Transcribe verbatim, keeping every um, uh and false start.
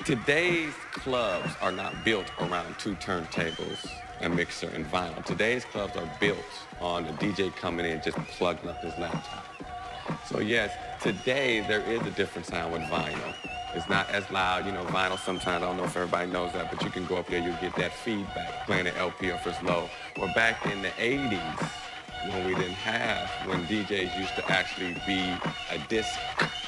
Today's clubs are not built around two turntables, a mixer, and vinyl. Today's clubs are built on a D J coming in just plugging up his laptop. So yes, today there is a different sound with vinyl. It's not as loud, you know, vinyl sometimes, I don't know if everybody knows that, but you can go up there, you'll get that feedback playing an L P if it's low. Or back in the eighties, when we didn't have, when D Js used to actually be a disc